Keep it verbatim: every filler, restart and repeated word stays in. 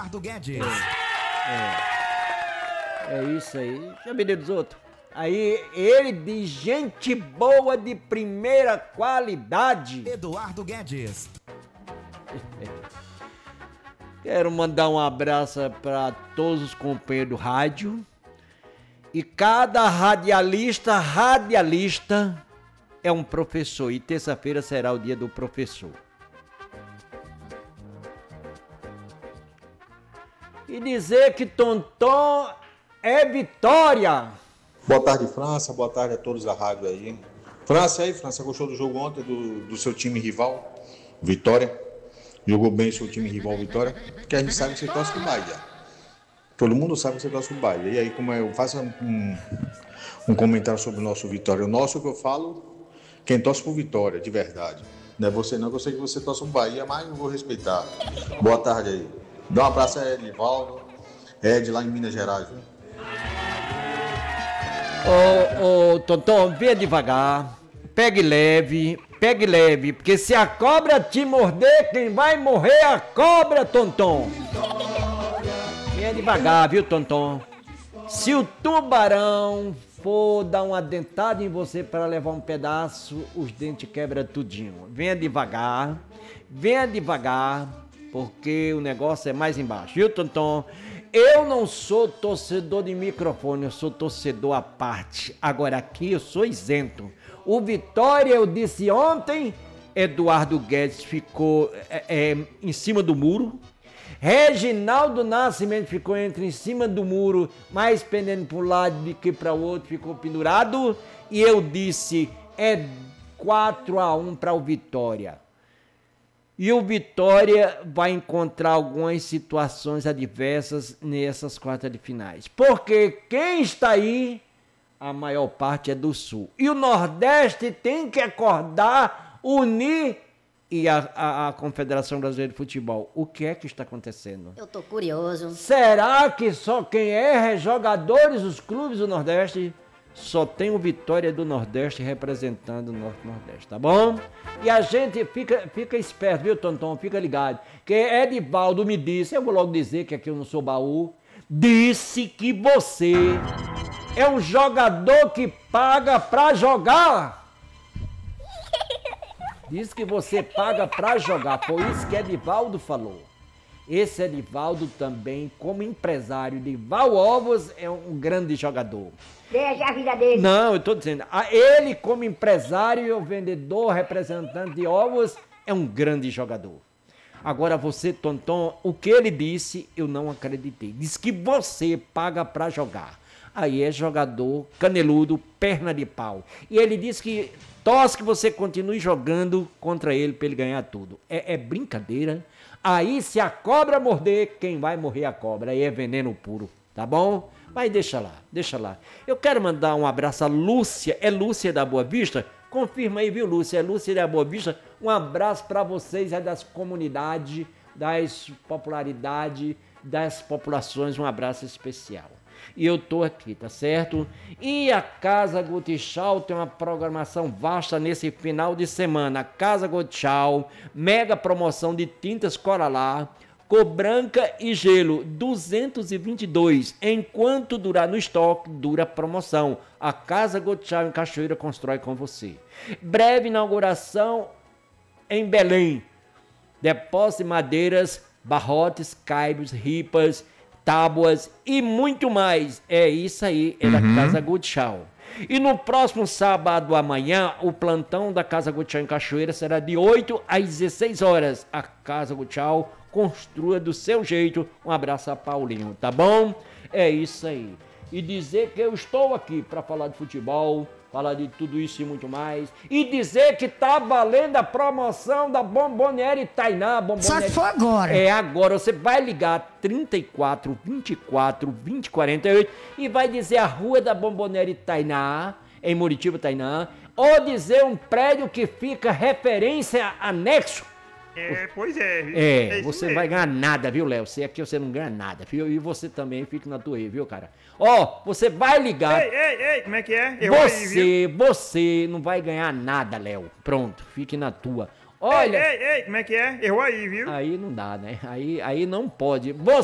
Eduardo Guedes. É, é isso aí. Já me deu dos outros. Aí, ele de gente boa de primeira qualidade. Eduardo Guedes. Quero mandar um abraço para todos os companheiros do rádio. E cada radialista, radialista é um professor. E terça-feira será o dia do professor. E dizer que Tonton é vitória. Boa tarde, França. Boa tarde a todos da rádio aí. França, aí, França, gostou do jogo ontem do, do seu time rival, Vitória? Jogou bem o seu time rival, Vitória? Porque a gente sabe que você torce pro Bahia. Todo mundo sabe que você torce pro Bahia. E aí, como eu faço um, um comentário sobre o nosso Vitória. O nosso que eu falo, quem torce pro Vitória, de verdade. Não é você não, que eu sei que você torce pro Bahia, mas eu vou respeitar. Boa tarde aí. Dá um abraço a Edivaldo, Ed lá em Minas Gerais, viu? Ô, ô, Tonton, venha devagar, pegue leve, pegue leve, porque se a cobra te morder, quem vai morrer é a cobra, Tonton. Venha devagar, viu, Tonton? Se o tubarão for dar uma dentada em você para levar um pedaço, os dentes quebram tudinho. Venha devagar, venha devagar, porque o negócio é mais embaixo, viu, Tonton? Eu não sou torcedor de microfone, eu sou torcedor à parte. Agora aqui eu sou isento. O Vitória, eu disse ontem, Eduardo Guedes ficou é, é, em cima do muro. Reginaldo Nascimento ficou entre em cima do muro, mais pendendo para um lado do que para o outro, ficou pendurado. E eu disse, é quatro a um para o Vitória. E o Vitória vai encontrar algumas situações adversas nessas quartas de finais. Porque quem está aí, a maior parte é do Sul. E o Nordeste tem que acordar, unir e a, a, a Confederação Brasileira de Futebol. O que é que está acontecendo? Eu tô curioso. Será que só quem erra é jogadores dos clubes do Nordeste? Só tem o Vitória do Nordeste representando o Norte Nordeste, tá bom? E a gente fica, fica esperto, viu, Tonton? Fica ligado. Que Edivaldo me disse, eu vou logo dizer que aqui eu não sou baú, disse que você é um jogador que paga pra jogar. Disse que você paga pra jogar, foi isso que Edivaldo falou. Esse Edivaldo também, como empresário de Val Ovos, é um grande jogador. Deixa a vida dele. Não, eu estou dizendo, ele como empresário, vendedor, representante de ovos, é um grande jogador. Agora você, Tonton, o que ele disse, eu não acreditei. Diz que você paga pra jogar. Aí é jogador caneludo, perna de pau. E ele disse que torce que você continue jogando contra ele pra ele ganhar tudo. É, é brincadeira. Aí se a cobra morder, quem vai morrer é a cobra. Aí é veneno puro, tá bom? Mas deixa lá, deixa lá. Eu quero mandar um abraço a Lúcia. É Lúcia da Boa Vista? Confirma aí, viu, Lúcia? É Lúcia da Boa Vista. Um abraço para vocês aí das comunidades, das popularidades, das populações. Um abraço especial. E eu tô aqui, tá certo? E a Casa Gutichau tem uma programação vasta nesse final de semana. Casa Gutichau, mega promoção de tintas Coralá, cor branca e gelo, duzentos e vinte e dois. Enquanto durar no estoque, dura a promoção. A Casa Gutichau em Cachoeira constrói com você. Breve inauguração em Belém. Depósito de madeiras, barrotes, caibros, ripas, tábuas e muito mais. É isso aí, é da uhum. Casa Gutichau. E no próximo sábado amanhã, o plantão da Casa Gutichau em Cachoeira será de oito às dezesseis horas. A Casa Gutichau construa do seu jeito. Um abraço a Paulinho, tá bom? É isso aí. E dizer que eu estou aqui para falar de futebol, falar de tudo isso e muito mais. E dizer que tá valendo a promoção da Bomboniere Tainá. Bomboniere... Só que foi agora. É agora. Você vai ligar trinta e quatro, vinte e quatro, vinte, quarenta e oito e vai dizer a rua da Bomboniere Tainá, em Muritiba, Tainá, ou dizer um prédio que fica referência anexo. É, pois é. Viu? É, é você mesmo. vai ganhar nada, viu, Léo? Você aqui você não ganha nada, viu? E você também fica na tua aí, viu, cara? Ó, você vai ligar. Ei, ei, ei, como é que é? Eu você, aí, você não vai ganhar nada, Léo. Pronto, fique na tua. Olha. Ei, ei, ei, como é que é? Eu aí, viu? Aí não dá, né? Aí, aí não pode.